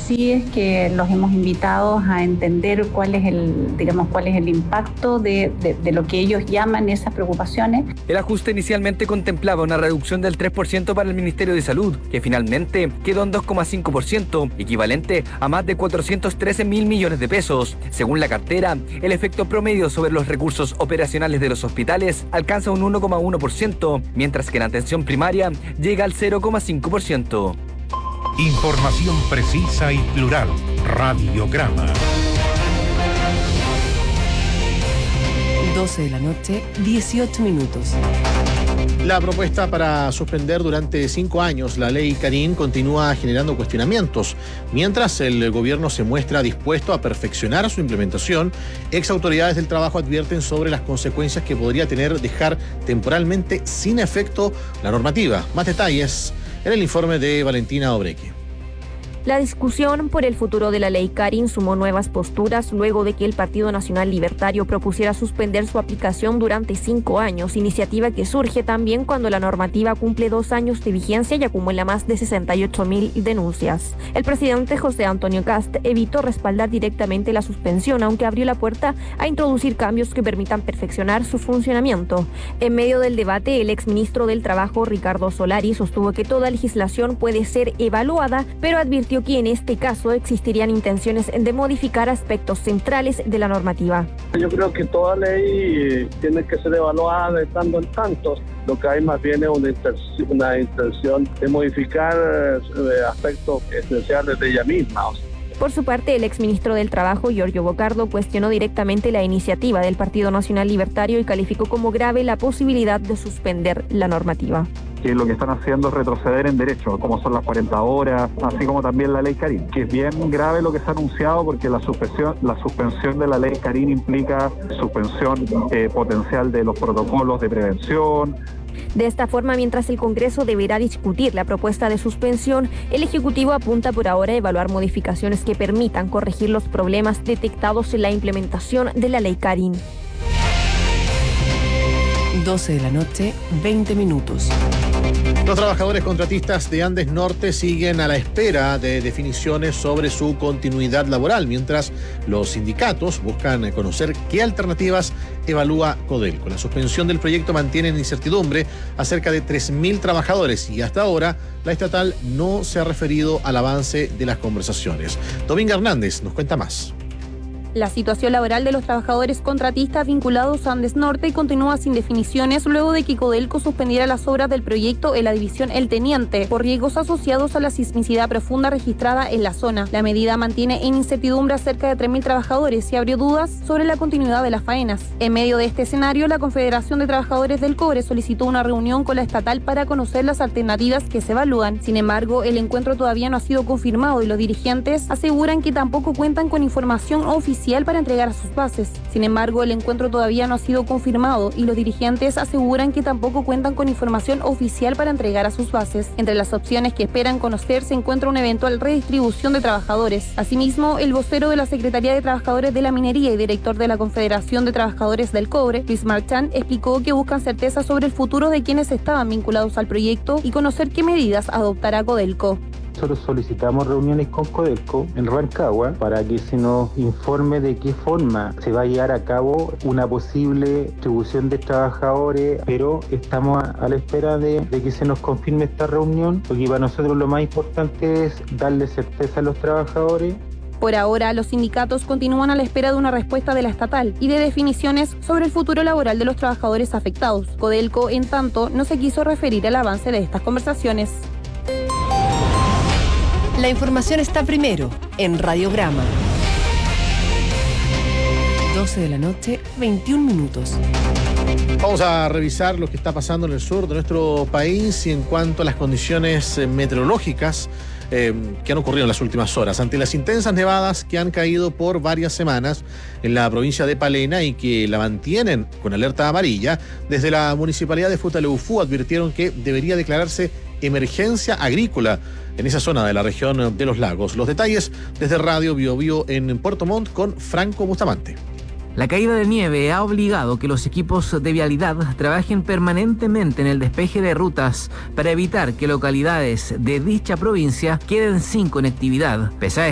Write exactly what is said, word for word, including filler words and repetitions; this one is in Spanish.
sí es que los hemos invitado a entender cuál es el, digamos, cuál es el impacto de, de, de lo que ellos llaman esas preocupaciones. El ajuste inicialmente contemplaba una reducción del tres por ciento para el Ministerio de Salud, que finalmente quedó en dos coma cinco por ciento, equivalente a más de cuatrocientos trece mil millones de pesos. Según la cartera, el efecto promedio sobre los recursos operacionales de los hospitales alcanza un uno coma uno por ciento, mientras que en atención primaria llega al cero coma cinco por ciento. Información precisa y plural. Radiograma. doce de la noche, dieciocho minutos. La propuesta para suspender durante cinco años la ley Karin continúa generando cuestionamientos. Mientras el gobierno se muestra dispuesto a perfeccionar su implementación, ex autoridades del trabajo advierten sobre las consecuencias que podría tener dejar temporalmente sin efecto la normativa. Más detalles en el informe de Valentina Obreque. La discusión por el futuro de la ley Karin sumó nuevas posturas luego de que el Partido Nacional Libertario propusiera suspender su aplicación durante cinco años, iniciativa que surge también cuando la normativa cumple dos años de vigencia y acumula más de sesenta y ocho mil denuncias. El presidente José Antonio Kast evitó respaldar directamente la suspensión, aunque abrió la puerta a introducir cambios que permitan perfeccionar su funcionamiento. En medio del debate, el exministro del Trabajo, Ricardo Solari, sostuvo que toda legislación puede ser evaluada, pero advirtió que en este caso existirían intenciones de modificar aspectos centrales de la normativa. Yo creo que toda ley tiene que ser evaluada de tanto en tanto. Lo que hay más bien es una, intención, una intención de modificar aspectos esenciales de ella misma. Por su parte, el exministro del Trabajo, Giorgio Bocardo, cuestionó directamente la iniciativa del Partido Nacional Libertario y calificó como grave la posibilidad de suspender la normativa. Que lo que están haciendo es retroceder en derechos, como son las cuarenta horas, así como también la ley Karin, que es bien grave lo que se ha anunciado porque la suspensión, la suspensión de la ley Karin implica suspensión eh, potencial de los protocolos de prevención. De esta forma, mientras el Congreso deberá discutir la propuesta de suspensión, el Ejecutivo apunta por ahora a evaluar modificaciones que permitan corregir los problemas detectados en la implementación de la ley Karin. doce de la noche, veinte minutos. Los trabajadores contratistas de Andes Norte siguen a la espera de definiciones sobre su continuidad laboral, mientras los sindicatos buscan conocer qué alternativas evalúa Codelco. La suspensión del proyecto mantiene en incertidumbre a cerca de tres mil trabajadores y hasta ahora la estatal no se ha referido al avance de las conversaciones. Dominga Hernández nos cuenta más. La situación laboral de los trabajadores contratistas vinculados a Andes Norte continúa sin definiciones luego de que Codelco suspendiera las obras del proyecto en la división El Teniente por riesgos asociados a la sismicidad profunda registrada en la zona. La medida mantiene en incertidumbre a cerca de tres mil trabajadores y abrió dudas sobre la continuidad de las faenas. En medio de este escenario, la Confederación de Trabajadores del Cobre solicitó una reunión con la estatal para conocer las alternativas que se evalúan. Sin embargo, el encuentro todavía no ha sido confirmado y los dirigentes aseguran que tampoco cuentan con información oficial para entregar a sus bases. Sin embargo, el encuentro todavía no ha sido confirmado y los dirigentes aseguran que tampoco cuentan con información oficial para entregar a sus bases. Entre las opciones que esperan conocer se encuentra una eventual redistribución de trabajadores. Asimismo, el vocero de la Secretaría de Trabajadores de la Minería y director de la Confederación de Trabajadores del Cobre, Luis Marchán, explicó que buscan certeza sobre el futuro de quienes estaban vinculados al proyecto y conocer qué medidas adoptará Codelco. Nosotros solicitamos reuniones con Codelco en Rancagua para que se nos informe de qué forma se va a llevar a cabo una posible distribución de trabajadores, pero estamos a, a la espera de, de que se nos confirme esta reunión, porque para nosotros lo más importante es darle certeza a los trabajadores. Por ahora, los sindicatos continúan a la espera de una respuesta de la estatal y de definiciones sobre el futuro laboral de los trabajadores afectados. Codelco, en tanto, no se quiso referir al avance de estas conversaciones. La información está primero en Radiograma. doce de la noche, veintiún minutos. Vamos a revisar lo que está pasando en el sur de nuestro país y en cuanto a las condiciones meteorológicas eh, que han ocurrido en las últimas horas. Ante las intensas nevadas que han caído por varias semanas en la provincia de Palena y que la mantienen con alerta amarilla, desde la Municipalidad de Futaleufú advirtieron que debería declararse emergencia agrícola en esa zona de la región de los lagos. Los detalles desde Radio Bio Bio en Puerto Montt con Franco Bustamante. La caída de nieve ha obligado que los equipos de vialidad trabajen permanentemente en el despeje de rutas para evitar que localidades de dicha provincia queden sin conectividad. Pese a